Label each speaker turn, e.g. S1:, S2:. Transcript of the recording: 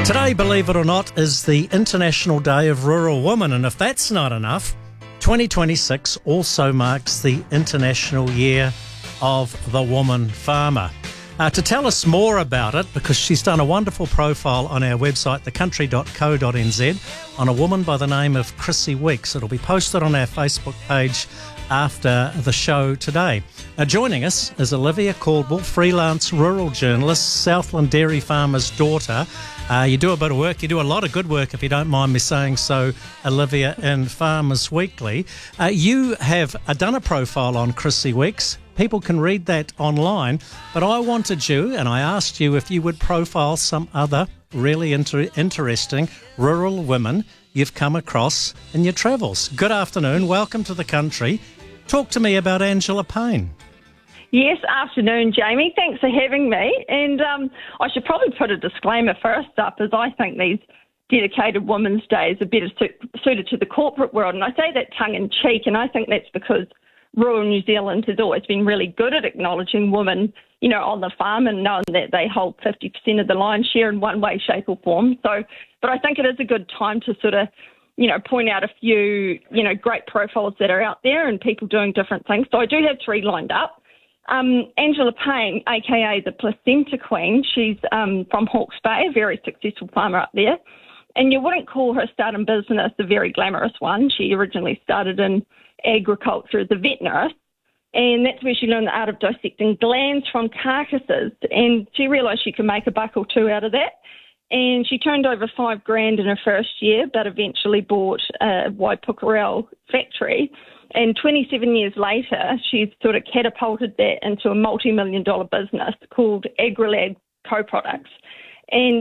S1: Today, believe it or not, is the International Day of Rural Women, and if that's not enough, 2026 also marks the International Year of the Woman Farmer. To tell us more about it, because she's done a wonderful profile on our website, thecountry.co.nz, on a woman by the name of Chrissy Weeks. It'll be posted on our Facebook page after the show today. Joining us is Olivia Caldwell, freelance rural journalist, Southland dairy farmer's daughter. You do a bit of work, you do a lot of good work, if you don't mind me saying so, Olivia, in Farmers Weekly. You have done a profile on Chrissy Weeks. People can read that online, but I wanted you, and I asked you if you would profile some other really interesting rural women you've come across in your travels. Good afternoon, welcome to the country. Talk to me about Angela Payne.
S2: Yes, afternoon, Jamie. Thanks for having me. And I should probably put a disclaimer first up, as I think these dedicated Women's Days are better suited to the corporate world. And I say that tongue-in-cheek, and I think that's because rural New Zealand has always been really good at acknowledging women, you know, on the farm and knowing that they hold 50% of the lion's share in one way, shape or form. So, but I think it is a good time to sort of, you know, point out a few, you know, great profiles that are out there and people doing different things. So I do have three lined up. Angela Payne, aka the Placenta Queen, she's from Hawke's Bay, a very successful farmer up there. And you wouldn't call her starting business a very glamorous one. She originally started in agriculture as a vet nurse, and that's where she learned the art of dissecting glands from carcasses. And she realised she could make a buck or two out of that. And she turned over $5,000 in her first year, but eventually bought a Waipukurau factory. And 27 years later, she's sort of catapulted that into a multi-million-dollar business called AgriLab Co-Products. And